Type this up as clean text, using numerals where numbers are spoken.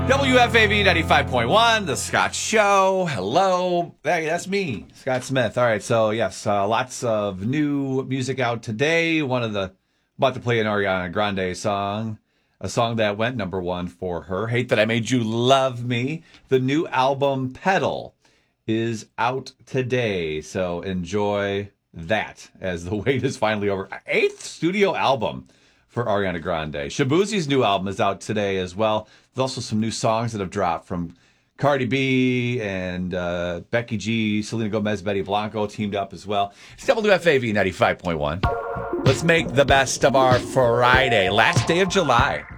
WFAV 95.1, The Scott Show. Hello. Hey, that's me, Scott Smith. All right, so yes, lots of new music out today. About to play an Ariana Grande song, a song that went number one for her. Hate That I Made You Love Me. The new album, Pedal, is out today, so enjoy that as the wait is finally over. 8th studio album for Ariana Grande. Shaboozey's new album is out today as well. There's also some new songs that have dropped from Cardi B and Becky G, Selena Gomez, Betty Blanco teamed up as well. It's WFAV 95.1. Let's make the best of our Friday, last day of July.